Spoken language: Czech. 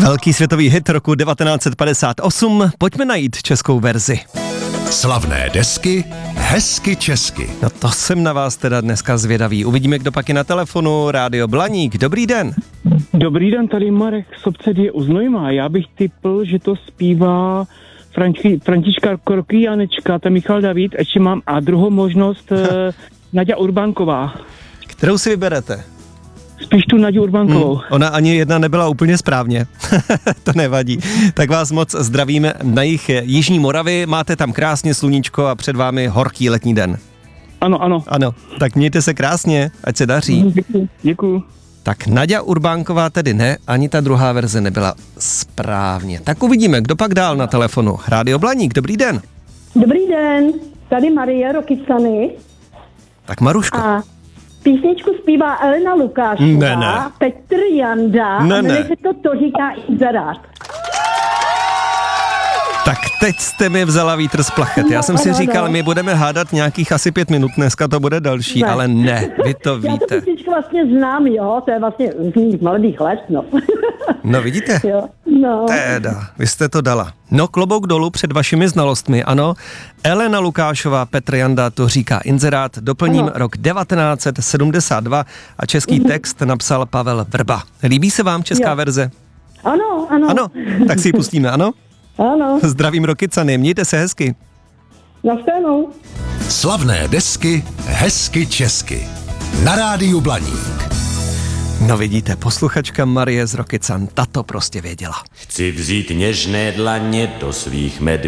Velký světový hit roku 1958, pojďme najít českou verzi. Slavné desky, hezky česky. No to jsem na vás teda dneska zvědavý. Uvidíme, kdo pak je na telefonu. Rádio Blaník, dobrý den. Dobrý den, tady Marek z obce u Znojma. Já bych tipl, že to zpívá Františka Kroky Janečka, to Michal David, ještě mám a druhou možnost Naďa Urbánková. Kterou si vyberete? Spíš tu Naďu Urbánkovou. Ona ani jedna nebyla úplně správně. To nevadí. Tak vás moc zdravíme na jižní Moravy. Máte tam krásně sluníčko a před vámi horký letní den. Ano. Ano, tak mějte se krásně, ať se daří. Děkuju. Tak Naďa Urbánková tedy ne, ani ta druhá verze nebyla správně. Tak uvidíme, kdo pak dál na telefonu. Rádio Blaník, dobrý den. Dobrý den, tady Marie Rokycany. Tak Maruško. A písničku zpívá Elena Lukášová, Ne. Petr Janda a jmenuje se to říká Inzerát. Tak teď jste mi vzala vítr z plachet. Já jsem si říkal, my budeme hádat nějakých asi 5 minut, dneska to bude další, Ne. ale ne, vy to víte. Já tu písničku vlastně znám, jo, to je vlastně z mých mladých let, no. No vidíte? Jo, no. Teda, vy jste to dala. No klobouk dolů před vašimi znalostmi, ano. Elena Lukášová, Petr Janda, to říká Inzerát, doplním rok 1972 a český text napsal Pavel Vrba. Líbí se vám česká verze? Ano. Ano, tak si ji pustíme, ano? Ano. Zdravím Rokycany, mějte se hezky. Nashledanou. Slavné desky, hezky česky. Na rádiu Blaník. No vidíte, posluchačka Marie z Rokycan, ta to prostě věděla. Chci vzít něžné dlaně do svých